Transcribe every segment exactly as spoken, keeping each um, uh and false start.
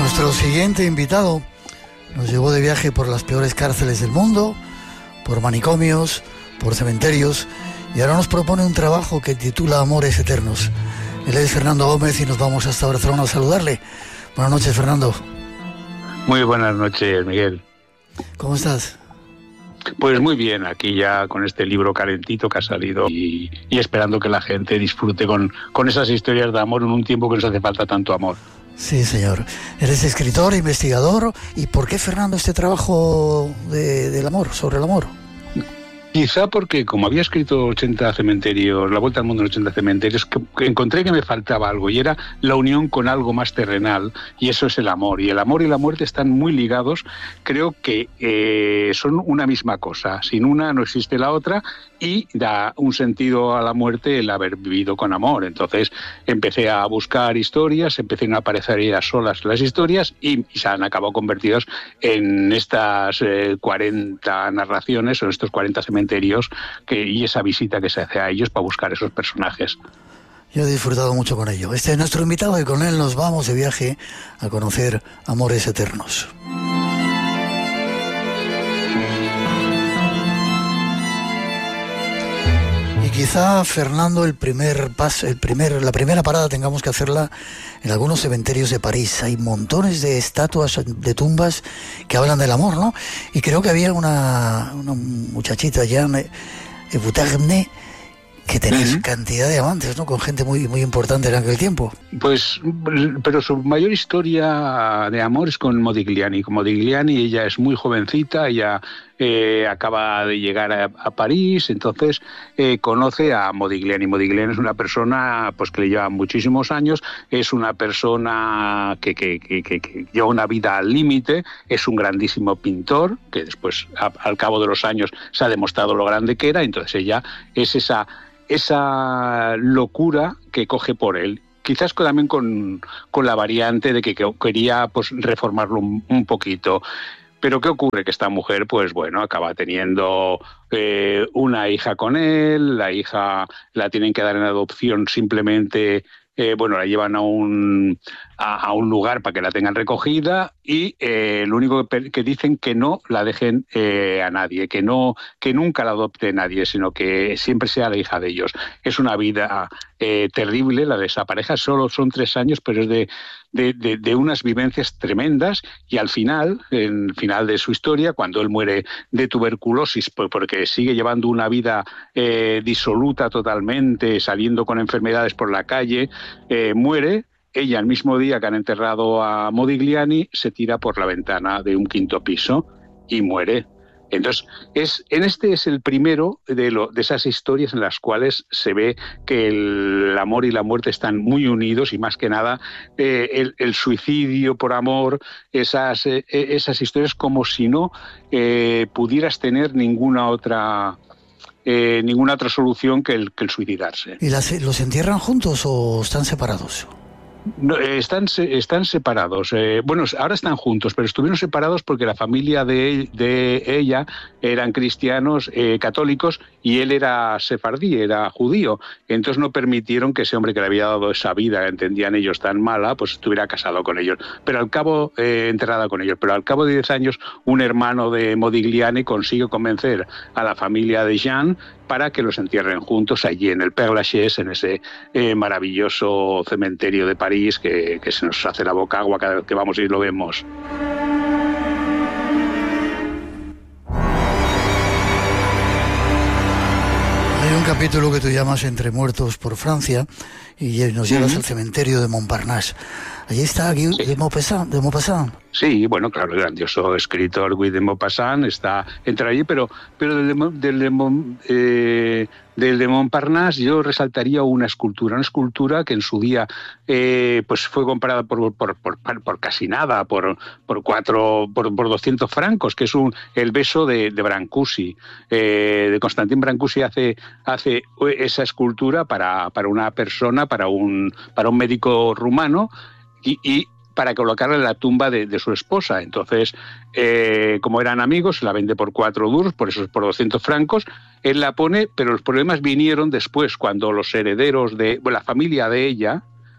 Nuestro siguiente invitado nos llevó de viaje por las peores cárceles del mundo, por manicomios, por cementerios, y ahora nos propone un trabajo que titula Amores Eternos. Él es Fernando Gómez y nos vamos hasta Barcelona a saludarle. Buenas noches, Fernando. Muy buenas noches, Miguel. ¿Cómo estás? Pues muy bien, aquí ya con este libro calentito que ha salido y, y esperando que la gente disfrute con, con esas historias de amor en un tiempo que nos hace falta tanto amor. Sí, señor. Eres escritor, investigador. ¿Y por qué, Fernando, este trabajo de, del amor, sobre el amor? Quizá porque, como había escrito ochenta cementerios, La Vuelta al Mundo en ochenta cementerios, que, que encontré que me faltaba algo, y era la unión con algo más terrenal, y eso es el amor. Y el amor y la muerte están muy ligados. Creo que eh, son una misma cosa. Sin una no existe la otra, y da un sentido a la muerte el haber vivido con amor. Entonces empecé a buscar historias, empecé a aparecer ellas solas las historias, y, y se han acabado convertidos en estas eh, cuarenta narraciones, o en estos cuarenta cementerios, que, y esa visita que se hace a ellos para buscar esos personajes. Yo he disfrutado mucho con ello. Este es nuestro invitado y con él nos vamos de viaje a conocer Amores Eternos. Y quizá, Fernando, el primer paso, el primer, la primera parada tengamos que hacerla en algunos cementerios de París. Hay montones de estatuas, de tumbas que hablan del amor, ¿no? Y creo que había una, una muchachita ya, Boutarne, que tenés uh-huh. cantidad de amantes, ¿no? Con gente muy, muy importante en aquel tiempo. Pues, pero su mayor historia de amor es con Modigliani. Con Modigliani ella es muy jovencita, ella eh, acaba de llegar a, a París, entonces eh, conoce a Modigliani. Modigliani es una persona pues que le lleva muchísimos años, es una persona que, que, que, que, que lleva una vida al límite, es un grandísimo pintor, que después, a, al cabo de los años, se ha demostrado lo grande que era, entonces ella es esa... esa locura que coge por él, quizás también con, con la variante de que, que quería pues reformarlo un, un poquito. Pero ¿qué ocurre? Que esta mujer, pues bueno, acaba teniendo eh, una hija con él, la hija la tienen que dar en adopción simplemente, eh, bueno, la llevan a un, a, a un lugar para que la tengan recogida y eh, lo único que, que dicen que no la dejen eh, a nadie, que no, que nunca la adopte nadie, sino que siempre sea la hija de ellos. Es una vida eh, terrible la de esa pareja, solo son tres años, pero es de, de, de, de unas vivencias tremendas, y al final, en el final de su historia, cuando él muere de tuberculosis, porque sigue llevando una vida eh, disoluta totalmente, saliendo con enfermedades por la calle, eh, muere. Ella, el mismo día que han enterrado a Modigliani, se tira por la ventana de un quinto piso y muere. Entonces, es, en este es el primero de, lo, de esas historias en las cuales se ve que el amor y la muerte están muy unidos, y más que nada eh, el, el suicidio por amor, esas, eh, esas historias como si no eh, pudieras tener ninguna otra... Eh, ninguna otra solución que el, que el suicidarse. ¿Y las, los entierran juntos o están separados? No, están, están separados. Eh, bueno, ahora están juntos, pero estuvieron separados porque la familia de, de ella eran cristianos eh, católicos y él era sefardí, era judío. Entonces no permitieron que ese hombre que le había dado esa vida, entendían ellos tan mala, pues estuviera casado con ellos. Pero al cabo, eh, enterrada con ellos. Pero al cabo de diez años, un hermano de Modigliani consigue convencer a la familia de Jean para que los entierren juntos allí en el Père Lachaise, en ese eh, maravilloso cementerio de París que, que se nos hace la boca agua cada vez que vamos y lo vemos. Hay un capítulo que tú llamas Entre muertos por Francia y nos llevas uh-huh. al cementerio de Montparnasse. Allí está Guy sí. de Maupassant, de Maupassant. Sí, bueno, claro, el grandioso escritor Guy de Maupassant está entre allí, pero, pero del, del, del, eh, del de Montparnasse yo resaltaría una escultura, una escultura que en su día eh, pues fue comprada por, por, por, por casi nada, por, por, cuatro, por, por doscientos francos, que es un, el beso de, de Brancusi. Eh, de Constantin Brancusi hace, hace esa escultura para, para una persona, para un, para un médico rumano, y, y para colocarla en la tumba de, de su esposa. Entonces, eh, como eran amigos, la vende por cuatro duros, por eso es por doscientos francos. Él la pone, pero los problemas vinieron después, cuando los herederos de bueno, la familia de ella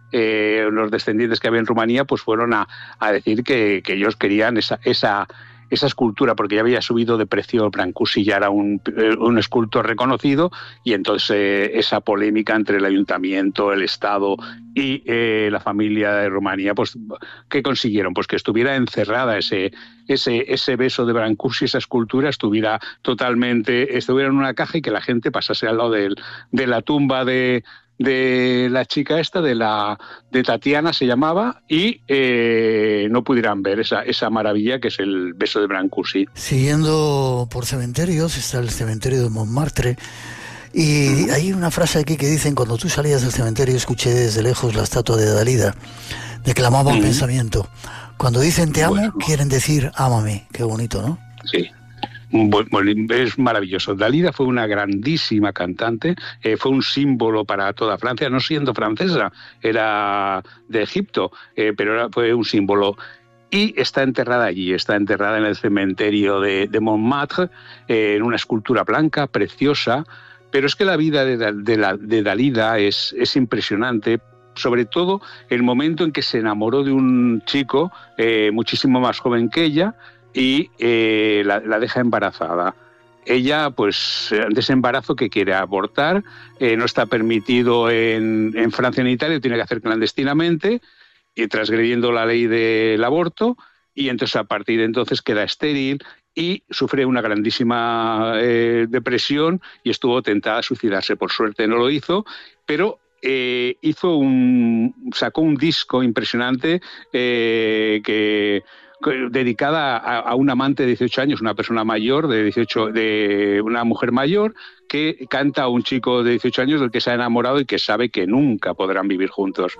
eh, los descendientes que había en Rumanía pues fueron a, a decir que, que ellos querían esa, esa, esa escultura, porque ya había subido de precio Brancusi, ya era un, un escultor reconocido, y entonces eh, esa polémica entre el ayuntamiento, el Estado y eh, la familia de Rumanía, pues ¿qué consiguieron? Pues que estuviera encerrada ese, ese, ese beso de Brancusi, esa escultura, estuviera totalmente, estuviera en una caja y que la gente pasase al lado de, de la tumba de... de la chica esta, de la de Tatiana se llamaba, y eh, no pudieran ver esa, esa maravilla que es el beso de Brancusi. Siguiendo por cementerios, está el cementerio de Montmartre, y uh-huh. hay una frase aquí que dicen: cuando tú salías del cementerio escuché desde lejos la estatua de Dalida, declamaba un uh-huh. pensamiento. Cuando dicen te amo, bueno. quieren decir ámame. Qué bonito, ¿no? Sí. Es maravilloso. Dalida fue una grandísima cantante, eh, fue un símbolo para toda Francia, no siendo francesa, era de Egipto, eh, pero era, fue un símbolo. Y está enterrada allí, está enterrada en el cementerio de, de Montmartre, eh, en una escultura blanca, preciosa. Pero es que la vida de, de, la, de Dalida es, es impresionante, sobre todo el momento en que se enamoró de un chico eh, muchísimo más joven que ella, y eh, la, la deja embarazada. Ella, pues, ante ese embarazo que quiere abortar, eh, no está permitido en, en Francia ni en Italia, lo tiene que hacer clandestinamente, y transgrediendo la ley del aborto, y entonces a partir de entonces queda estéril y sufre una grandísima eh, depresión y estuvo tentada a suicidarse. Por suerte no lo hizo, pero eh, hizo un, sacó un disco impresionante eh, que... dedicada a, a un amante de dieciocho años, una persona mayor de dieciocho, de una mujer mayor que canta a un chico de dieciocho años del que se ha enamorado y que sabe que nunca podrán vivir juntos.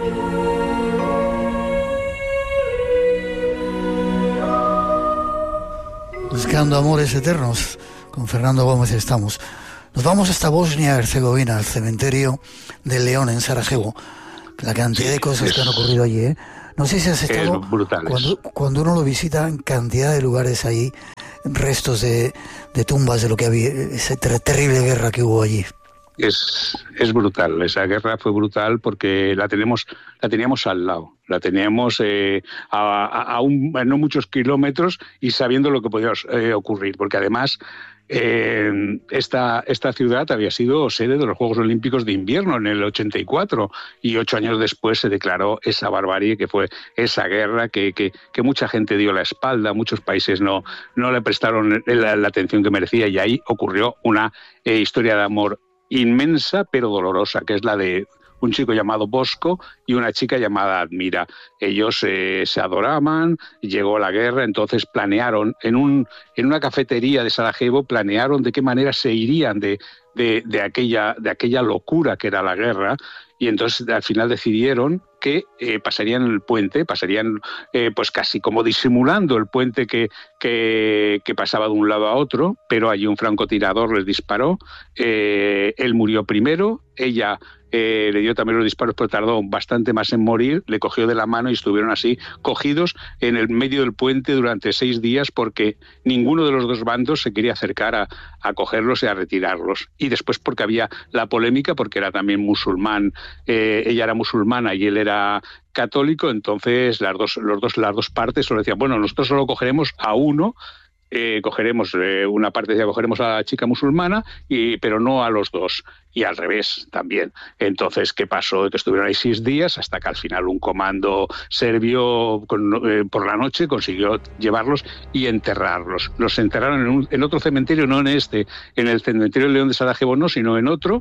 Buscando amores eternos, con Fernando Gómez estamos. Nos vamos hasta Bosnia-Herzegovina, al cementerio de León en Sarajevo. La cantidad sí, de cosas es... que han ocurrido allí, ¿eh? No sé si has estado, cuando, cuando uno lo visita, en cantidad de lugares ahí, restos de, de tumbas de lo que había, esa ter- terrible guerra que hubo allí. Es, es brutal, esa guerra fue brutal porque la tenemos, la teníamos al lado, la teníamos eh, a, a, a, un, a no muchos kilómetros y sabiendo lo que podía eh, ocurrir, porque además eh, esta, esta ciudad había sido sede de los Juegos Olímpicos de Invierno en el ochenta y cuatro y ocho años después se declaró esa barbarie que fue esa guerra que, que, que mucha gente dio la espalda, muchos países no, no le prestaron la, la atención que merecía y ahí ocurrió una eh, historia de amor inmensa pero dolorosa, que es la de un chico llamado Bosco y una chica llamada Admira. Ellos eh, se adoraban, llegó la guerra, entonces planearon, en, un, en una cafetería de Sarajevo, planearon de qué manera se irían de, de, de, aquella, de aquella locura que era la guerra, y entonces al final decidieron que eh, pasarían el puente, pasarían eh, pues casi como disimulando el puente que, que, que pasaba de un lado a otro, pero allí un francotirador les disparó, eh, él murió primero, ella eh, le dio también los disparos, pero tardó bastante más en morir, le cogió de la mano y estuvieron así cogidos en el medio del puente durante seis días porque ninguno de los dos bandos se quería acercar a, a cogerlos y a retirarlos. Y después porque había la polémica, porque era también musulmán, eh, ella era musulmana y él era católico, entonces las dos, los dos, las dos partes solo decían, bueno, nosotros solo cogeremos a uno, eh, cogeremos eh, una parte decía cogeremos a la chica musulmana, y, pero no a los dos. Y al revés también. Entonces, ¿qué pasó? Que estuvieron ahí seis días hasta que al final un comando serbio con, eh, por la noche consiguió llevarlos y enterrarlos. Los enterraron en, un, en otro cementerio, no en este, en el cementerio de León de Sarajevo no, sino en otro,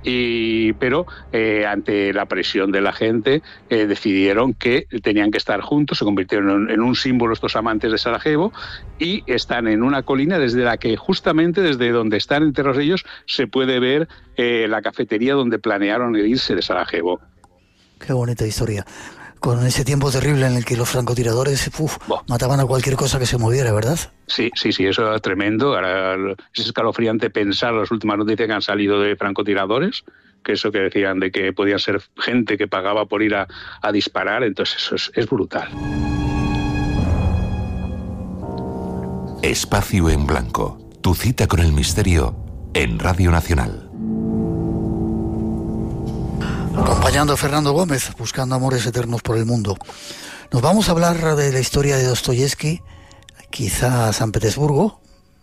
y, pero eh, ante la presión de la gente eh, decidieron que tenían que estar juntos, se convirtieron en, en un símbolo estos amantes de Sarajevo y están en una colina desde la que justamente desde donde están enterrados ellos se puede ver eh, la cafetería donde planearon irse de Sarajevo. Qué bonita historia. Con ese tiempo terrible en el que los francotiradores uf, mataban a cualquier cosa que se moviera, ¿verdad? Sí, sí, sí, eso era tremendo. Ahora es escalofriante pensar las últimas noticias que han salido de francotiradores, que eso que decían de que podían ser gente que pagaba por ir a, a disparar, entonces eso es, es brutal. Espacio en Blanco, tu cita con el misterio en Radio Nacional. acompañando a Fernando Gómez, buscando amores eternos por el mundo. Nos vamos a hablar de la historia de Dostoyevsky, quizá San Petersburgo.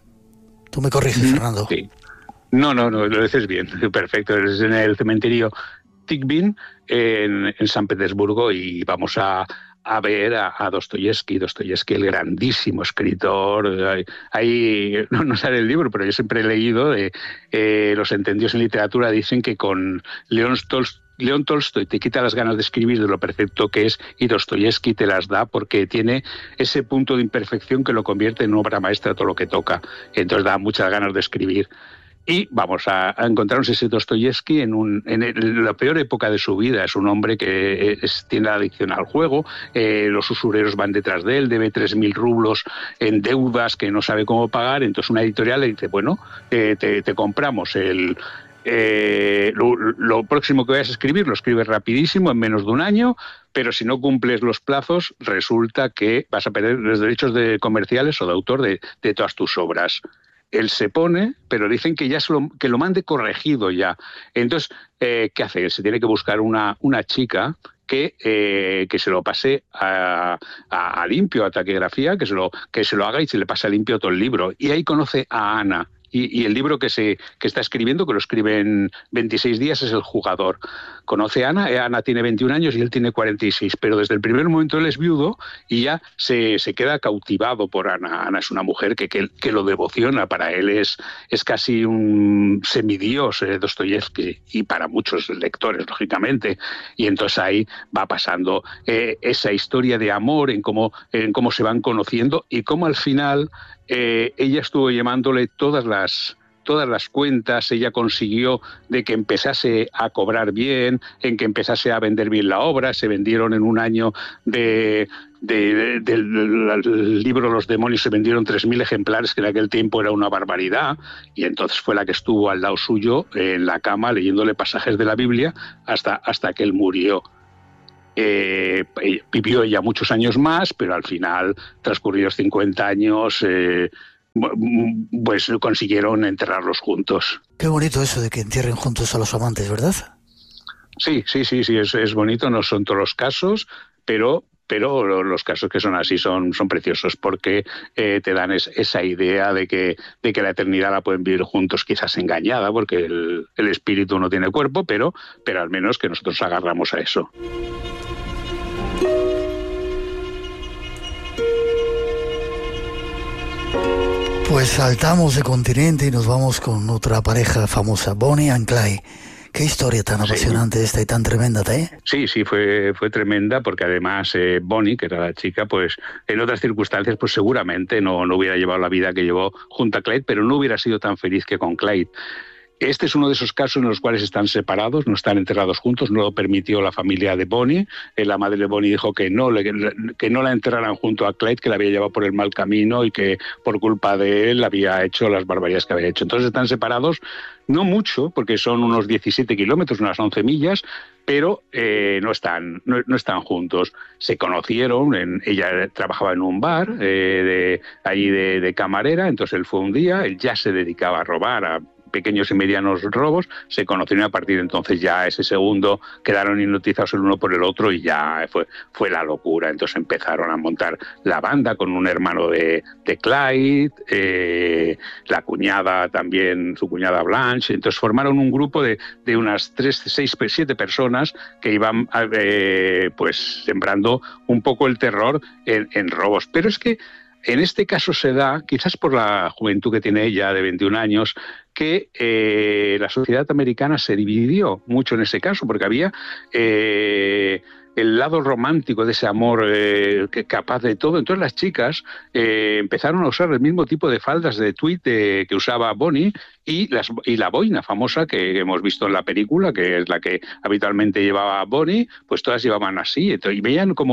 Tú me corriges, Fernando. Sí. No, no, no, lo dices bien, perfecto. Es en el cementerio Tikhvin, en, en San Petersburgo, y vamos a, a ver a, a Dostoyevsky, Dostoyevsky, el grandísimo escritor. Ahí, ahí no, no sale el libro, pero yo siempre he leído, de, eh, los entendidos en literatura dicen que con León Tolstoy, León Tolstoy te quita las ganas de escribir de lo perfecto que es, y Dostoyevsky te las da porque tiene ese punto de imperfección que lo convierte en obra maestra todo lo que toca. Entonces da muchas ganas de escribir. Y vamos a, a encontrarnos ese Dostoyevsky en, un, en, el, en la peor época de su vida. Es un hombre que es, tiene la adicción al juego, eh, los usureros van detrás de él, debe tres mil rublos en deudas que no sabe cómo pagar. Entonces una editorial le dice, bueno, eh, te, te compramos el... Eh, lo, lo próximo que vayas a escribir lo escribes rapidísimo, en menos de un año, pero si no cumples los plazos resulta que vas a perder los derechos de comerciales o de autor de, de todas tus obras. Él se pone, pero dicen que ya se lo, que lo mande corregido ya. Entonces, eh, ¿qué hace? Se tiene que buscar una, una chica que, eh, que se lo pase a, a, a limpio, a taquigrafía, que se, lo, que se lo haga y se le pase a limpio todo el libro. Y ahí conoce a Ana. Y, y el libro que, se, que está escribiendo, que lo escribe en veintiséis días, es El jugador. Conoce a Ana, Ana tiene veintiún años y él tiene cuarenta y seis, pero desde el primer momento él es viudo y ya se, se queda cautivado por Ana. Ana es una mujer que, que, que lo devociona, para él es, es casi un semidios, eh, Dostoyevsky, y para muchos lectores, lógicamente. Y entonces ahí va pasando eh, esa historia de amor, en cómo, en cómo se van conociendo y cómo al final... Eh, ella estuvo llamándole todas las, todas las cuentas, ella consiguió de que empezase a cobrar bien, en que empezase a vender bien la obra. Se vendieron en un año de, de, de, del, del libro Los demonios, se vendieron tres mil ejemplares, que en aquel tiempo era una barbaridad, y entonces fue la que estuvo al lado suyo en la cama leyéndole pasajes de la Biblia hasta, hasta que él murió. Eh, vivió ella muchos años más, pero al final, transcurridos cincuenta años, eh, pues consiguieron enterrarlos juntos. Qué bonito eso de que entierren juntos a los amantes, ¿verdad? Sí, sí, sí, sí, es, es bonito, no son todos los casos, pero... pero los casos que son así son, son preciosos porque eh, te dan es, esa idea de que, de que la eternidad la pueden vivir juntos, quizás engañada, porque el, el espíritu no tiene cuerpo, pero, pero al menos que nosotros agarramos a eso. Pues saltamos de continente y nos vamos con otra pareja famosa, Bonnie and Clyde. Qué historia tan apasionante sí. esta y tan tremenda, ¿eh? Sí, sí, fue, fue tremenda porque además eh, Bonnie, que era la chica, pues en otras circunstancias pues seguramente no, no hubiera llevado la vida que llevó junto a Clyde, pero no hubiera sido tan feliz que con Clyde. Este es uno de esos casos en los cuales están separados, no están enterrados juntos, no lo permitió la familia de Bonnie. Eh, la madre de Bonnie dijo que no, que no la enterraran junto a Clyde, que la había llevado por el mal camino y que por culpa de él había hecho las barbaridades que había hecho. Entonces están separados, no mucho, porque son unos diecisiete kilómetros, unas once millas, pero eh, no, están, no, no están juntos. Se conocieron, en, ella trabajaba en un bar eh, de, allí de, de camarera, entonces él fue un día, él ya se dedicaba a robar, a pequeños y medianos robos, se conocieron. A partir de entonces ya ese segundo quedaron hipnotizados el uno por el otro y ya fue, fue la locura. Entonces empezaron a montar la banda con un hermano de, de Clyde, eh, la cuñada también, su cuñada Blanche. Entonces formaron un grupo de, de unas tres, seis, siete personas que iban eh, pues sembrando un poco el terror en, en robos. Pero es que en este caso se da, quizás por la juventud que tiene ella de veintiún años, que eh, la sociedad americana se dividió mucho en ese caso, porque había eh, el lado romántico de ese amor eh, que capaz de todo. Entonces las chicas eh, empezaron a usar el mismo tipo de faldas de tweed de, que usaba Bonnie, y, las, y la boina famosa que hemos visto en la película, que es la que habitualmente llevaba Bonnie, pues todas llevaban así. Entonces, y veían como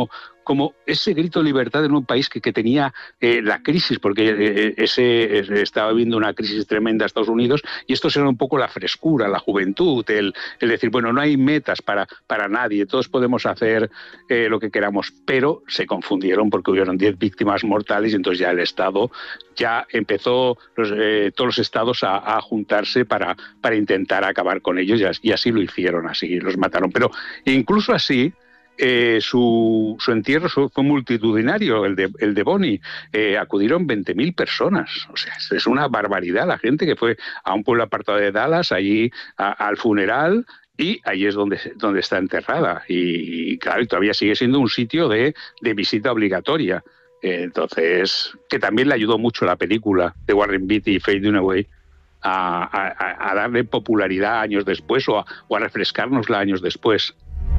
como ese grito de libertad en un país que, que tenía eh, la crisis, porque eh, ese, ese estaba viviendo una crisis tremenda Estados Unidos, y esto era un poco la frescura, la juventud, el, el decir, bueno, no hay metas para, para nadie, todos podemos hacer eh, lo que queramos, pero se confundieron porque hubieron diez víctimas mortales y entonces ya el Estado ya empezó, los, eh, todos los estados a, a juntarse para, para intentar acabar con ellos, y así lo hicieron, así los mataron. Pero incluso así, Eh, su, su entierro fue multitudinario, el de, el de Bonnie. Eh, acudieron veinte mil personas. O sea, es una barbaridad la gente que fue a un pueblo apartado de Dallas, allí a, al funeral, y ahí es donde, donde está enterrada. Y, y claro, todavía sigue siendo un sitio de, de visita obligatoria. Eh, entonces, que también le ayudó mucho la película de Warren Beatty y Faye Dunaway a, a, a darle popularidad años después, o a, o a refrescárnosla años después.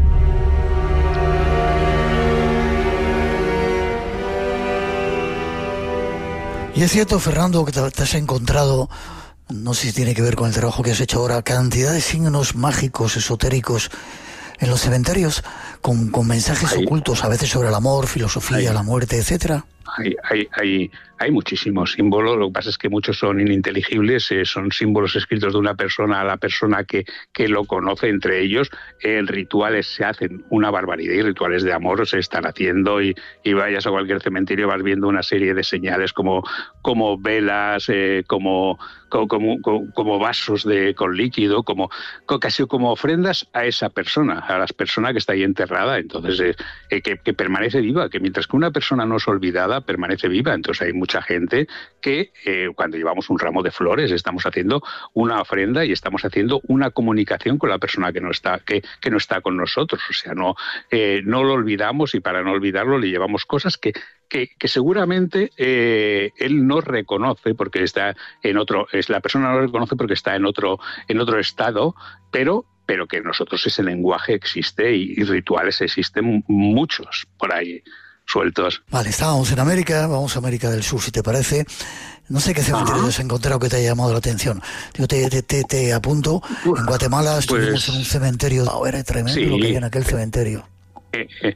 Y es cierto, Fernando, que te, te has encontrado, no sé si tiene que ver con el trabajo que has hecho ahora, cantidad de signos mágicos, esotéricos en los cementerios, con, con mensajes hay, ocultos, a veces sobre el amor, filosofía, hay, la muerte, etcétera. Hay, hay, hay, hay muchísimos símbolos, lo que pasa es que muchos son ininteligibles, eh, son símbolos escritos de una persona a la persona que, que lo conoce entre ellos. En rituales se hacen una barbaridad, y rituales de amor se están haciendo, y, y vayas a cualquier cementerio, vas viendo una serie de señales como, como velas, eh, como, como, como, como vasos de, con líquido, como, casi como ofrendas a esa persona, a la persona que está ahí enterrada, entonces eh, eh, que, que permanece viva, que mientras que una persona no es olvidada, permanece viva. Entonces hay mucha gente que eh, cuando llevamos un ramo de flores estamos haciendo una ofrenda y estamos haciendo una comunicación con la persona que no está, que, que no está con nosotros. O sea, no, eh, no lo olvidamos, y para no olvidarlo le llevamos cosas que, que, que seguramente eh, él no reconoce porque está en otro, es la persona no reconoce porque está en otro, en otro estado, pero pero que nosotros ese lenguaje existe, y, y rituales existen muchos por ahí sueltos. Vale, estábamos en América, vamos a América del Sur, si te parece. No sé qué cementerio has encontrado que te haya llamado la atención. Yo te, te, te, te apunto, en Guatemala estuvimos pues, en un cementerio, oh, era tremendo sí, lo que había en aquel cementerio. Eh, eh,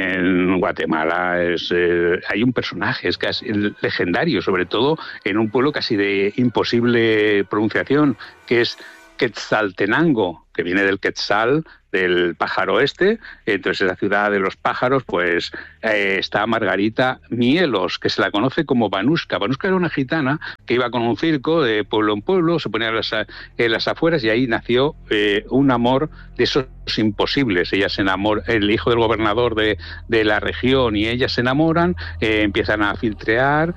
en Guatemala es, eh, hay un personaje, es casi legendario, sobre todo en un pueblo casi de imposible pronunciación, que es Quetzaltenango, que viene del Quetzal, del pájaro este. Entonces, en la ciudad de los pájaros, pues eh, está Margarita Mielos, que se la conoce como Vanushka. Vanushka era una gitana que iba con un circo de pueblo en pueblo, se ponía en las, en las afueras, y ahí nació eh, un amor de esos imposibles. Ella se enamora, el hijo del gobernador de, de la región, y ellas se enamoran, eh, empiezan a filtrear,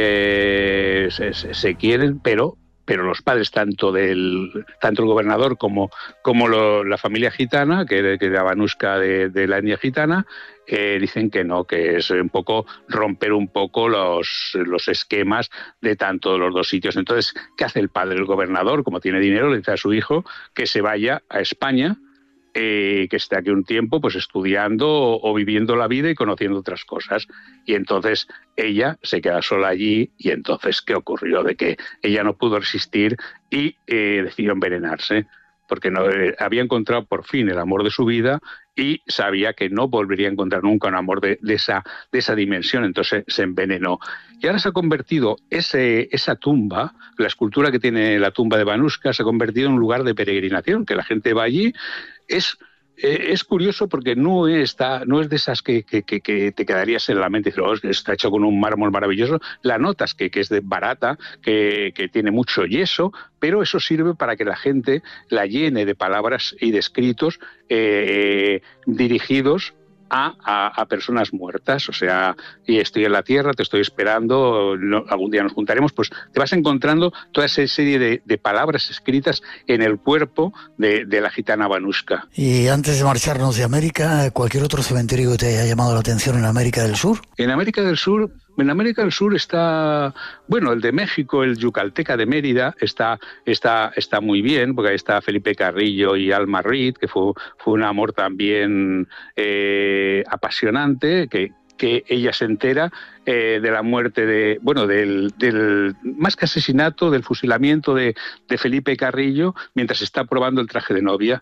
eh, se, se, se quieren, pero pero los padres, tanto del tanto el gobernador como, como lo, la familia gitana, que, que era Vanushka de, de la etnia gitana, eh, dicen que no, que es un poco romper un poco los, los esquemas de tanto de los dos sitios. Entonces, ¿qué hace el padre? El gobernador, como tiene dinero, le dice a su hijo que se vaya a España, Eh, que esté aquí un tiempo pues estudiando o, o viviendo la vida y conociendo otras cosas. Y entonces ella se queda sola allí, y entonces ¿qué ocurrió? De que ella no pudo resistir y eh, decidió envenenarse, porque no, eh, había encontrado por fin el amor de su vida y sabía que no volvería a encontrar nunca un amor de, de, esa, de esa dimensión, entonces se envenenó. Y ahora se ha convertido ese, esa tumba, la escultura que tiene la tumba de Vanushka, se ha convertido en un lugar de peregrinación, que la gente va allí. Es, eh, es curioso porque no, está, no es de esas que, que, que, que te quedarías en la mente y dices, oh, está hecho con un mármol maravilloso. La notas que, que es de barata, que, que tiene mucho yeso, pero eso sirve para que la gente la llene de palabras y de escritos eh, dirigidos A, a, a personas muertas. O sea, y estoy en la tierra, te estoy esperando, no, algún día nos juntaremos. Pues te vas encontrando toda esa serie de, de palabras escritas en el cuerpo de, de la gitana Vanushka. Y antes de marcharnos de América, ¿cualquier otro cementerio que te haya llamado la atención en América del Sur? En América del Sur, en América del Sur está, bueno, el de México, el Yucalteca de Mérida, está, está, está muy bien, porque ahí está Felipe Carrillo y Alma Reed, que fue, fue un amor también eh, apasionante, que, que ella se entera eh, de la muerte de, bueno, del, del más que asesinato, del fusilamiento de, de Felipe Carrillo, mientras está probando el traje de novia.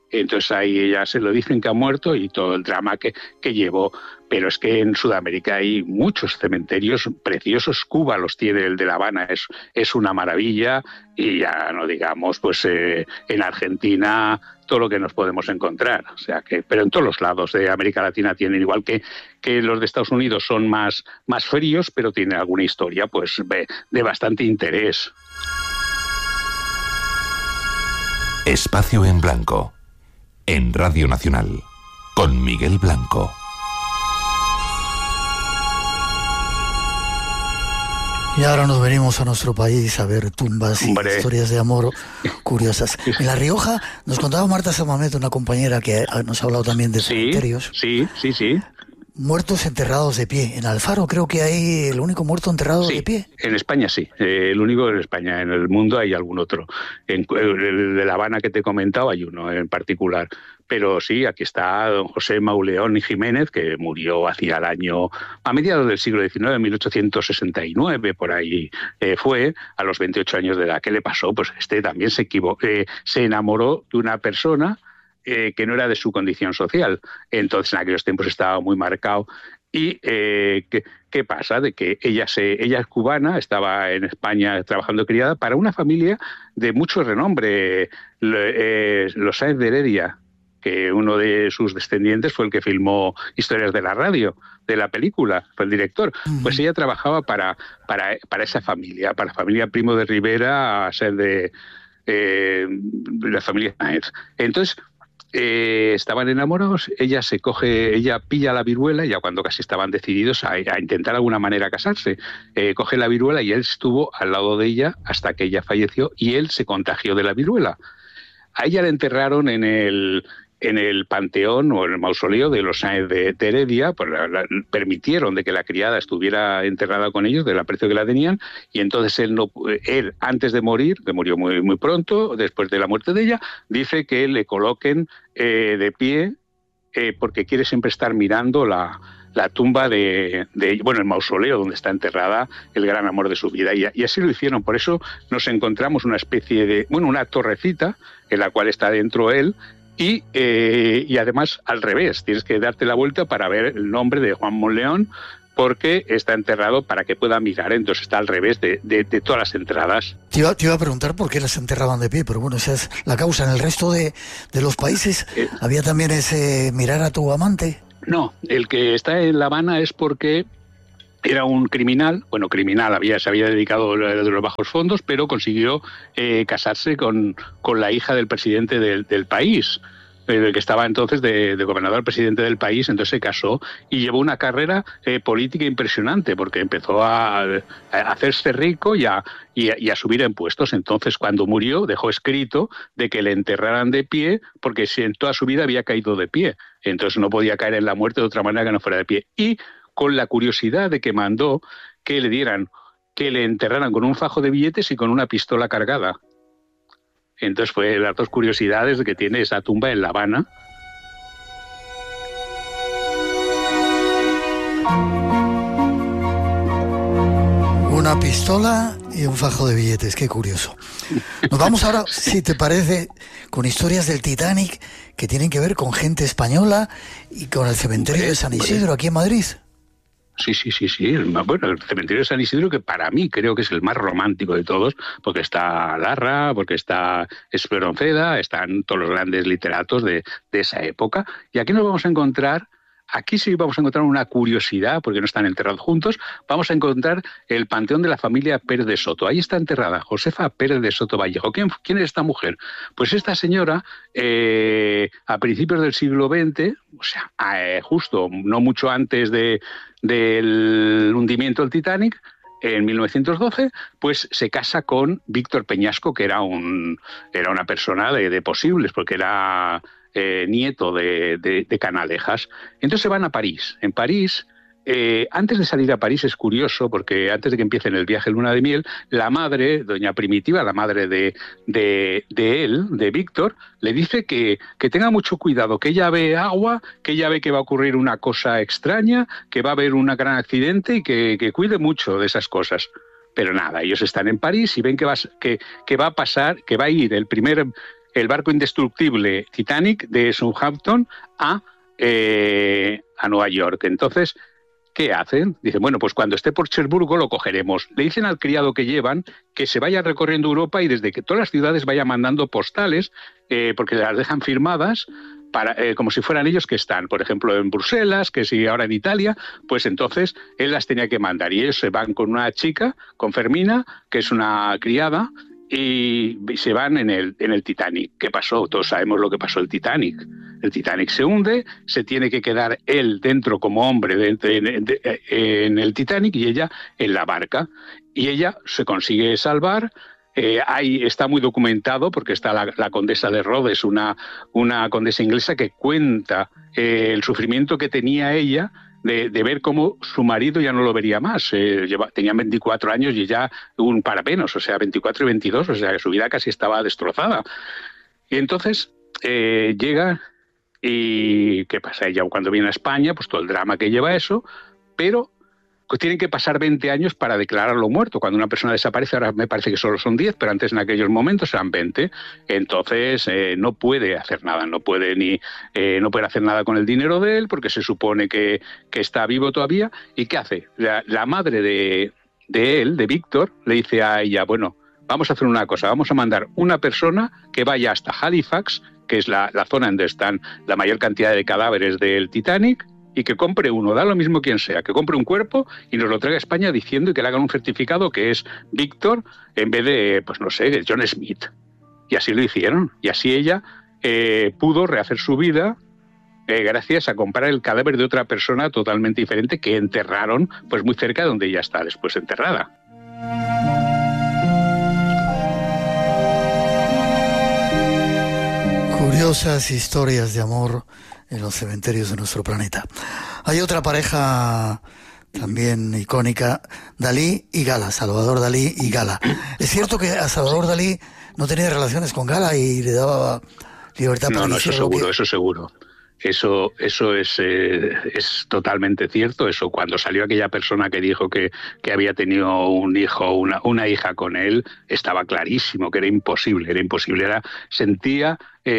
Entonces ahí ella se lo dicen que ha muerto y todo el drama que, que llevó. Pero es que en Sudamérica hay muchos cementerios preciosos. Cuba los tiene, el de La Habana es, es una maravilla, y ya no digamos, pues eh, en Argentina todo lo que nos podemos encontrar. O sea que, pero en todos los lados de América Latina tienen, igual que, que los de Estados Unidos son más, más fríos, pero tienen alguna historia pues de, de bastante interés. Espacio en Blanco, en Radio Nacional, con Miguel Blanco. Y ahora nos venimos a nuestro país a ver tumbas y Hombre. historias de amor curiosas. En La Rioja nos contaba Marta Samamet, una compañera que nos ha hablado también de Sí, cementerios. sí, sí, sí. Muertos enterrados de pie. En Alfaro creo que hay el único muerto enterrado Sí, de pie. en España sí, eh, el único en España. En el mundo hay algún otro. En el de La Habana que te he comentado hay uno en particular. Pero sí, aquí está don José Mauleón y Jiménez, que murió hacia el año, a mediados del siglo diecinueve, mil ochocientos sesenta y nueve, por ahí eh, fue, a los veintiocho años de edad. ¿Qué le pasó? Pues este también se equivocó, eh, se enamoró de una persona eh, que no era de su condición social. Entonces en aquellos tiempos estaba muy marcado. Y eh, ¿qué, ¿qué pasa? De que ella, se, ella es cubana, estaba en España trabajando criada para una familia de mucho renombre, eh, los Sáenz de Heredia, que uno de sus descendientes fue el que filmó Historias de la Radio, de la película, fue el director. Uh-huh. Pues ella trabajaba para, para, para esa familia, para la familia Primo de Rivera, a ser de, eh, de la familia Sáenz. Entonces, eh, estaban enamorados, ella se coge, ella pilla la viruela, ya cuando casi estaban decididos a, a intentar de alguna manera casarse, eh, coge la viruela y él estuvo al lado de ella hasta que ella falleció y él se contagió de la viruela. A ella la enterraron en el... en el panteón o en el mausoleo de los Sáenz de, de Heredia, pues la, la, permitieron de que la criada estuviera enterrada con ellos, del aprecio que la tenían, y entonces él, no, él antes de morir, que murió muy, muy pronto, después de la muerte de ella, dice que le coloquen eh, de pie, eh, porque quiere siempre estar mirando la, la tumba de, de, bueno, el mausoleo donde está enterrada el gran amor de su vida, y, y así lo hicieron. Por eso nos encontramos una especie de, bueno, una torrecita en la cual está dentro él. Y, eh, y además al revés, tienes que darte la vuelta para ver el nombre de Juan Monleón, porque está enterrado para que pueda mirar, entonces está al revés de, de, de todas las entradas. Te iba, te iba a preguntar por qué las enterraban de pie, pero bueno, esa es la causa. En el resto de, de los países, eh, ¿había también ese mirar a tu amante? No, el que está en La Habana es porque era un criminal, bueno, criminal, había, se había dedicado de los bajos fondos, pero consiguió eh, casarse con, con la hija del presidente del, del país, eh, que estaba entonces de, de gobernador presidente del país. Entonces se casó y llevó una carrera eh, política impresionante, porque empezó a, a hacerse rico y a, y, a, y a subir en puestos. Entonces, cuando murió, dejó escrito de que le enterraran de pie, porque si en toda su vida había caído de pie. Entonces no podía caer en la muerte de otra manera que no fuera de pie. Y con la curiosidad de que mandó que le dieran, que le enterraran con un fajo de billetes y con una pistola cargada. Entonces fue las dos curiosidades que tiene esa tumba en La Habana. Una pistola y un fajo de billetes, qué curioso. Nos vamos ahora, si te parece, con historias del Titanic que tienen que ver con gente española y con el cementerio de San Isidro, aquí en Madrid. Sí, sí, sí, sí. Bueno, el cementerio de San Isidro, que para mí creo que es el más romántico de todos, porque está Larra, porque está Espronceda, están todos los grandes literatos de, de esa época. Y aquí nos vamos a encontrar, aquí sí vamos a encontrar una curiosidad, porque no están enterrados juntos, vamos a encontrar el panteón de la familia Pérez de Soto. Ahí está enterrada Josefa Pérez de Soto Vallejo. ¿Quién, quién es esta mujer? Pues esta señora, eh, a principios del siglo veinte, o sea, eh, justo no mucho antes de, del hundimiento del Titanic, en mil novecientos doce, pues se casa con Víctor Peñasco, que era, un, era una persona de, de posibles, porque era... Eh, nieto de, de, de Canalejas. Entonces se van a París. En París, eh, antes de salir a París es curioso, porque antes de que empiecen el viaje luna de miel, la madre, doña Primitiva, la madre de, de, de él, de Víctor, le dice que, que tenga mucho cuidado, que ella ve agua, que ella ve que va a ocurrir una cosa extraña, que va a haber un gran accidente y que, que cuide mucho de esas cosas. Pero nada, ellos están en París y ven que va, que, que va a pasar, que va a ir el primer el barco indestructible Titanic de Southampton a, eh, a Nueva York. Entonces, ¿qué hacen? Dicen, bueno, pues cuando esté por Cherburgo lo cogeremos. Le dicen al criado que llevan que se vaya recorriendo Europa y desde que todas las ciudades vaya mandando postales, eh, porque las dejan firmadas, para, eh, como si fueran ellos que están, por ejemplo, en Bruselas, que si ahora en Italia, pues entonces él las tenía que mandar. Y ellos se van con una chica, con Fermina, que es una criada, y se van en el, en el Titanic. ¿Qué pasó? Todos sabemos lo que pasó el Titanic. El Titanic se hunde, se tiene que quedar él dentro como hombre de, de, de, de, en el Titanic y ella en la barca. Y ella se consigue salvar. Eh, ahí está muy documentado porque está la, la condesa de Rhodes, una, una condesa inglesa que cuenta eh, el sufrimiento que tenía ella de, de ver cómo su marido ya no lo vería más. Eh, lleva, tenía veinticuatro años y ya un parapenos, o sea, veinticuatro y veintidós, o sea, que su vida casi estaba destrozada. Y entonces eh, llega y ¿qué pasa? Ella cuando viene a España, pues todo el drama que lleva eso, pero pues tienen que pasar veinte años para declararlo muerto. Cuando una persona desaparece, ahora me parece que solo son diez, pero antes en aquellos momentos eran veinte. Entonces eh, no puede hacer nada, no puede ni eh, no puede hacer nada con el dinero de él porque se supone que, que está vivo todavía. ¿Y qué hace? La, la madre de, de él, de Víctor, le dice a ella, bueno, vamos a hacer una cosa, vamos a mandar una persona que vaya hasta Halifax, que es la, la zona donde están la mayor cantidad de cadáveres del Titanic, y que compre uno, da lo mismo quien sea, que compre un cuerpo y nos lo traiga a España diciendo y que le hagan un certificado que es Víctor en vez de, pues no sé, John Smith. Y así lo hicieron. Y así ella eh, pudo rehacer su vida eh, gracias a comprar el cadáver de otra persona totalmente diferente que enterraron pues muy cerca de donde ella está después enterrada. Curiosas historias de amor en los cementerios de nuestro planeta. Hay otra pareja también icónica, Dalí y Gala, Salvador Dalí y Gala. Es cierto que a Salvador Dalí no tenía relaciones con Gala y le daba libertad para No, no, eso seguro, que... eso seguro. Eso, eso es, eh, es totalmente cierto. Eso cuando salió aquella persona que dijo que, que había tenido un hijo, una, una hija con él, estaba clarísimo que era imposible, era imposible. Era, sentía,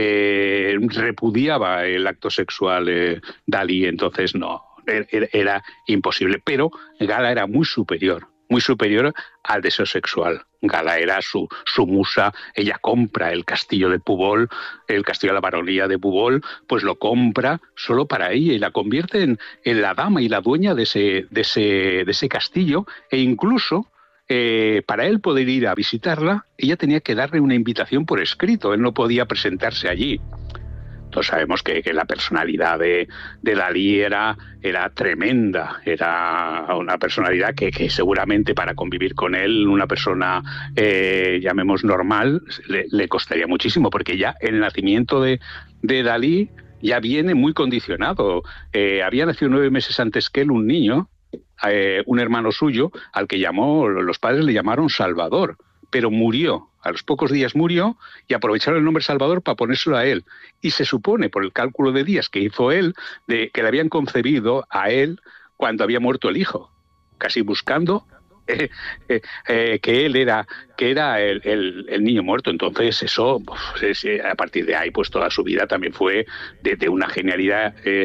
eh, repudiaba el acto sexual eh, Dalí, entonces no, era, era imposible. Pero Gala era muy superior. muy superior al deseo sexual. Gala era su, su musa, ella compra el castillo de Púbol, el castillo de la baronía de Púbol, pues lo compra solo para ella y la convierte en, en la dama y la dueña de ese, de ese, de ese castillo, e incluso eh, para él poder ir a visitarla, ella tenía que darle una invitación por escrito, él no podía presentarse allí. Todos sabemos que, que la personalidad de, de Dalí era, era tremenda, era una personalidad que, que seguramente para convivir con él, una persona, eh, llamemos normal, le, le costaría muchísimo, porque ya el nacimiento de, de Dalí ya viene muy condicionado. Eh, había nacido nueve meses antes que él un niño, eh, un hermano suyo, al que llamó, los padres le llamaron Salvador, pero murió. A los pocos días murió y aprovecharon el nombre Salvador para ponérselo a él. Y se supone, por el cálculo de días que hizo él, de que le habían concebido a él cuando había muerto el hijo, casi buscando eh, eh, eh, que él era, que era el, el, el niño muerto. Entonces eso, pues, a partir de ahí, pues toda su vida también fue de, de una genialidad... Eh,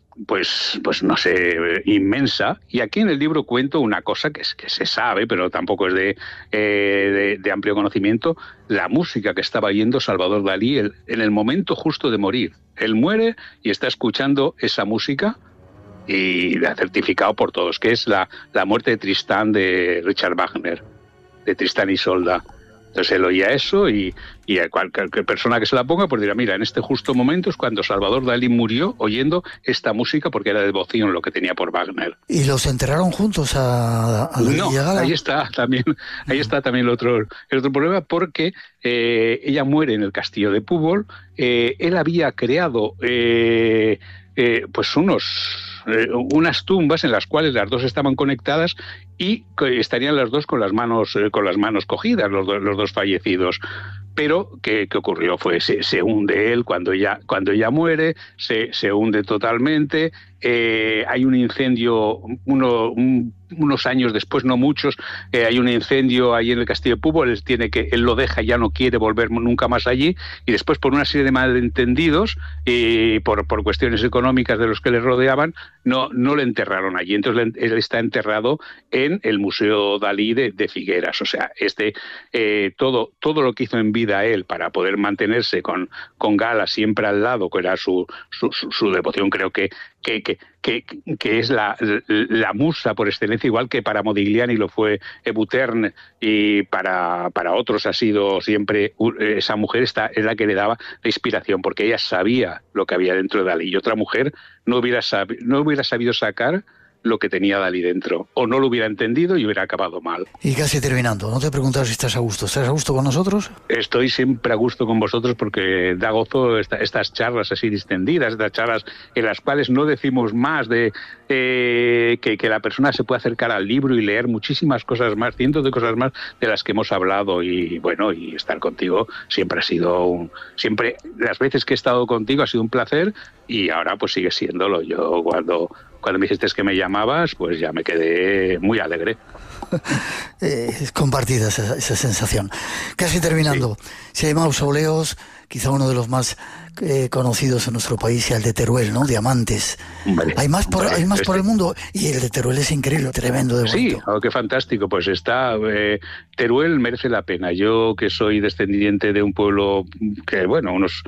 Pues, pues no sé, inmensa. Y aquí en el libro cuento una cosa que, es, que se sabe, pero tampoco es de, eh, de, de amplio conocimiento, la música que estaba oyendo Salvador Dalí el, en el momento justo de morir. Él muere y está escuchando esa música y la ha certificado por todos, que es la, la muerte de Tristán de Richard Wagner, de Tristán y Isolda. Entonces él oía eso y, y a cualquier persona que se la ponga pues dirá, mira, en este justo momento es cuando Salvador Dalí murió oyendo esta música porque era devoción lo que tenía por Wagner. ¿Y los enterraron juntos a, a Dalí no, y a Gala? ahí está también, ahí está también el otro, el otro problema, porque eh, ella muere en el castillo de Púbol. Eh, él había creado eh, eh, pues unos... Eh, unas tumbas en las cuales las dos estaban conectadas y estarían los dos con las manos, con las manos cogidas, los, do, los dos fallecidos. Pero, ¿qué, qué ocurrió? Fue, se, se hunde él cuando ella, cuando ella muere, se, se hunde totalmente, eh, hay un incendio, uno, un, unos años después, no muchos, eh, hay un incendio ahí en el Castillo de Púbol, él, tiene que, él lo deja, ya no quiere volver nunca más allí, y después por una serie de malentendidos y por, por cuestiones económicas de los que le rodeaban, no, no le enterraron allí. Entonces él está enterrado en el Museo Dalí de, de Figueras. O sea, este eh, todo, todo lo que hizo en vida él para poder mantenerse con, con Gala siempre al lado, que era su, su, su, su devoción, creo que Que, que, que, que es la, la musa por excelencia, igual que para Modigliani lo fue Buterne, y para, para otros ha sido siempre esa mujer, esta es la que le daba la inspiración, porque ella sabía lo que había dentro de Dalí, y otra mujer no hubiera, sabi, no hubiera sabido sacar lo que tenía Dalí dentro, o no lo hubiera entendido y hubiera acabado mal. Y casi terminando, no te he preguntado si estás a gusto. ¿Estás a gusto con nosotros? Estoy siempre a gusto con vosotros porque da gozo esta, estas charlas así distendidas, estas charlas en las cuales no decimos más de eh, que, que la persona se puede acercar al libro y leer muchísimas cosas más, cientos de cosas más de las que hemos hablado, y bueno, y estar contigo siempre ha sido un, siempre, las veces que he estado contigo ha sido un placer, y ahora pues sigue siéndolo. Yo cuando Cuando me dijiste que me llamabas, pues ya me quedé muy alegre. eh, es compartida esa, esa sensación. Casi terminando, sí. Si hay mausoleos, quizá uno de los más eh, conocidos en nuestro país sea el de Teruel, ¿no? Diamantes. Vale, hay más, por, vale, hay más este... por el mundo, y el de Teruel es increíble, tremendo de bonito. Sí, oh, qué fantástico. Pues está, eh, Teruel merece la pena. Yo, que soy descendiente de un pueblo que, bueno, unos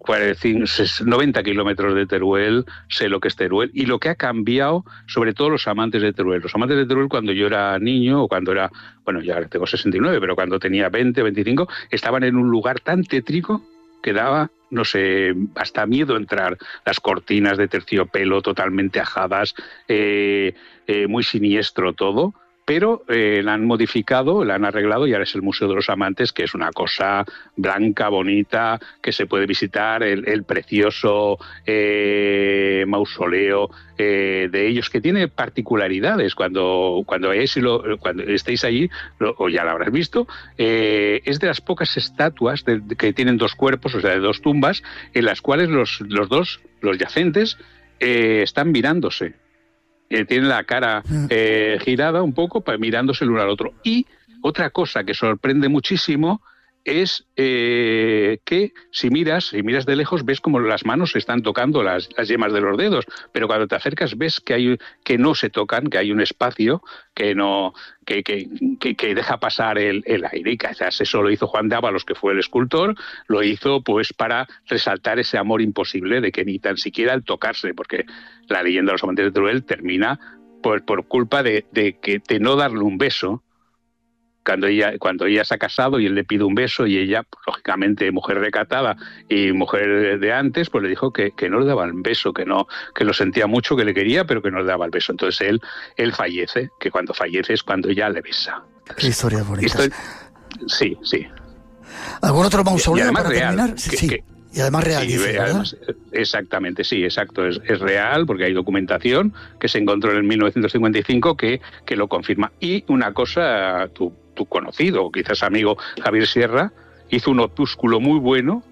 noventa kilómetros de Teruel, sé lo que es Teruel y lo que ha cambiado, sobre todo los amantes de Teruel. Los amantes de Teruel, cuando yo era niño, o cuando era, bueno, ya tengo sesenta y nueve, pero cuando tenía veinte, veinticinco, estaban en un lugar tan tétrico que daba, no sé, hasta miedo entrar. Las cortinas de terciopelo totalmente ajadas, eh, eh, muy siniestro todo. Pero eh, la han modificado, la han arreglado, y ahora es el Museo de los Amantes, que es una cosa blanca, bonita, que se puede visitar, el, el precioso eh, mausoleo eh, de ellos, que tiene particularidades. Cuando, cuando, es, lo, cuando estéis allí, lo, o ya lo habrás visto, eh, es de las pocas estatuas de, de, que tienen dos cuerpos, o sea, de dos tumbas, en las cuales los, los dos, los yacentes, eh, están mirándose. Tienen la cara eh, girada un poco, para, mirándose el uno al otro. Y otra cosa que sorprende muchísimo es eh, que si miras, si miras de lejos, ves como las manos se están tocando las, las yemas de los dedos, pero cuando te acercas ves que hay que no se tocan, que hay un espacio que no que, que, que, que deja pasar el, el aire. Y quizás eso lo hizo Juan de Ávalos, que fue el escultor, lo hizo pues para resaltar ese amor imposible de que ni tan siquiera el tocarse, porque la leyenda de los amantes de Teruel termina por, por culpa de, de, que, de no darle un beso. Cuando ella, cuando ella se ha casado y él le pide un beso, y ella, pues, lógicamente, mujer recatada y mujer de antes, pues le dijo que, que no le daba el beso, que no, que lo sentía mucho, que le quería, pero que no le daba el beso. Entonces él, él fallece, que cuando fallece es cuando ella le besa. Qué historia bonita. Historia... Sí, sí. ¿Algún otro mausoleo para real, terminar? Que, sí. Que, y además real, sí, dice, además, exactamente, sí, exacto, es, es real, porque hay documentación que se encontró en mil novecientos cincuenta y cinco que, que lo confirma. Y una cosa, tu, tu conocido, quizás amigo Javier Sierra, hizo un opúsculo muy bueno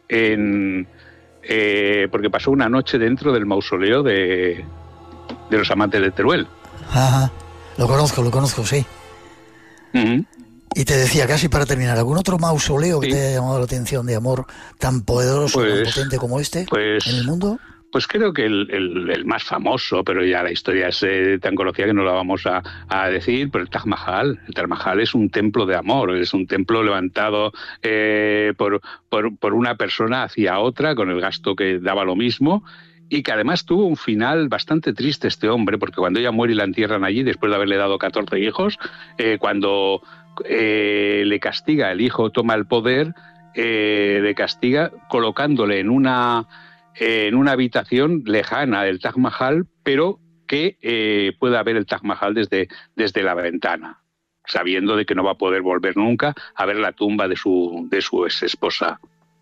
en, eh, porque pasó una noche dentro del mausoleo de, de los amantes de Teruel. Ajá, lo conozco, lo conozco, sí. Uh-huh. Y te decía, casi para terminar, ¿algún otro mausoleo sí. que te haya llamado la atención de amor tan poderoso, pues, tan potente como este pues, en el mundo? Pues creo que el, el, el más famoso, pero ya la historia es eh, tan conocida que no la vamos a, a decir, pero el Taj Mahal. El Taj Mahal es un templo de amor, es un templo levantado eh, por, por, por una persona hacia otra, con el gasto que daba lo mismo, y que además tuvo un final bastante triste este hombre, porque cuando ella muere y la entierran allí, después de haberle dado catorce hijos, eh, cuando eh, le castiga, el hijo toma el poder, eh, le castiga colocándole en una... en una habitación lejana del Taj Mahal, pero que eh, pueda ver el Taj Mahal desde, desde la ventana, sabiendo de que no va a poder volver nunca a ver la tumba de su, de su ex esposa.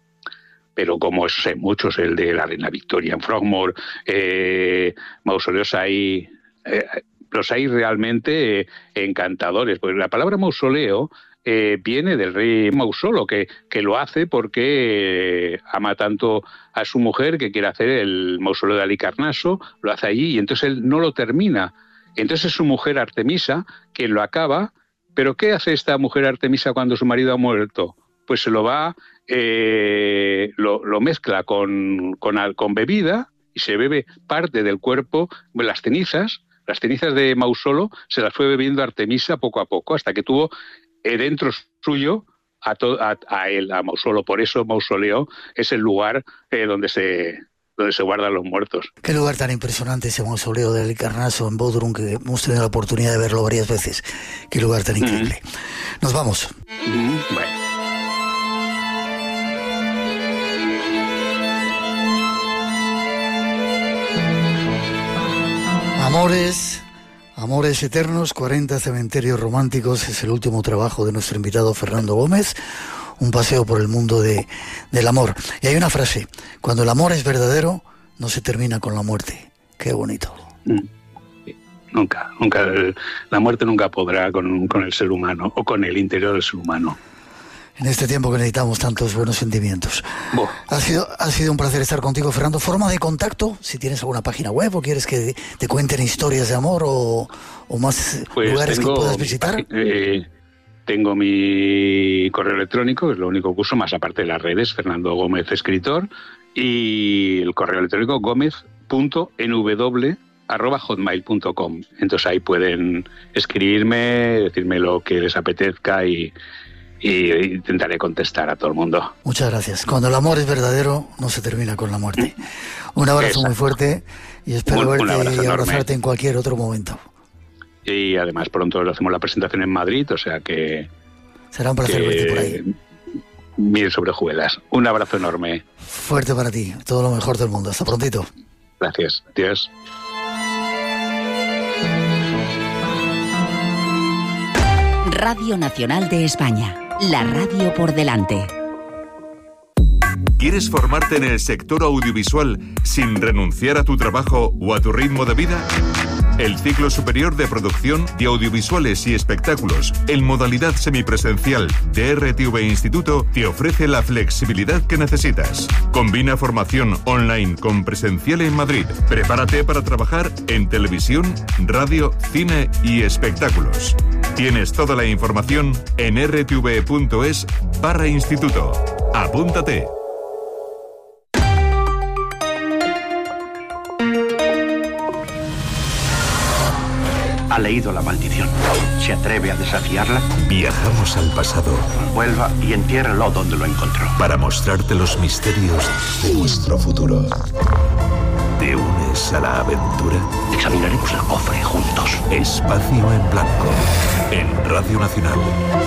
Pero como esos hay muchos, el de la reina Victoria en Frogmore, eh, mausoleos ahí, eh, los hay realmente eh, encantadores. Pues la palabra mausoleo eh, viene del rey Mausolo, que, que lo hace porque eh, ama tanto a su mujer que quiere hacer el mausoleo de Halicarnaso, lo hace allí y entonces él no lo termina. Entonces es su mujer Artemisa quien lo acaba. ¿Pero qué hace esta mujer Artemisa cuando su marido ha muerto? Pues se lo va, eh, lo, lo mezcla con, con, con bebida y se bebe parte del cuerpo, las cenizas, las cenizas de Mausolo se las fue bebiendo Artemisa poco a poco, hasta que tuvo eh, dentro suyo a, to, a, a él, a Mausolo. Por eso Mausoleo es el lugar eh, donde se... donde se guardan los muertos. Qué lugar tan impresionante ese mausoleo de Halicarnaso en Bodrum, que hemos tenido la oportunidad de verlo varias veces. Qué lugar tan increíble. Mm-hmm. Nos vamos. Mm-hmm. Bueno. Amores, amores eternos, cuarenta cementerios románticos, es el último trabajo de nuestro invitado Fernando Gómez. Un paseo por el mundo de, del amor. Y hay una frase: cuando el amor es verdadero, no se termina con la muerte. Qué bonito. Nunca, nunca, la muerte nunca podrá con, con el ser humano o con el interior del ser humano. En este tiempo que necesitamos tantos buenos sentimientos. Bueno. Ha sido, ha sido un placer estar contigo, Fernando. ¿Forma de contacto? Si tienes alguna página web o quieres que te cuenten historias de amor o, o más pues lugares tengo, que puedas visitar. Eh, Tengo mi correo electrónico, que es lo único que uso, más aparte de las redes, Fernando Gómez Escritor, y el correo electrónico gómez punto n w arroba hotmail punto com. Entonces ahí pueden escribirme, decirme lo que les apetezca y, y intentaré contestar a todo el mundo. Muchas gracias. Cuando el amor es verdadero, no se termina con la muerte. Un abrazo Exacto. muy fuerte y espero un, verte un y abrazarte enorme. En cualquier otro momento. Y además pronto hacemos la presentación en Madrid, o sea que... Será un placer verte por ahí. Miel sobre hojuelas. Un abrazo enorme. Fuerte para ti. Todo lo mejor del mundo. Hasta prontito. Gracias. Adiós. Radio Nacional de España. La radio por delante. ¿Quieres formarte en el sector audiovisual sin renunciar a tu trabajo o a tu ritmo de vida? El ciclo superior de producción de audiovisuales y espectáculos en modalidad semipresencial de R T V Instituto te ofrece la flexibilidad que necesitas. Combina formación online con presencial en Madrid. Prepárate para trabajar en televisión, radio, cine y espectáculos. Tienes toda la información en r t v punto es barra instituto. Apúntate. Ha leído la maldición. ¿Se atreve a desafiarla? Viajamos al pasado. Vuelva y entiérrelo donde lo encontró. Para mostrarte los misterios de nuestro futuro. ¿Te unes a la aventura? Examinaremos el cofre juntos. Espacio en Blanco. En Radio Nacional.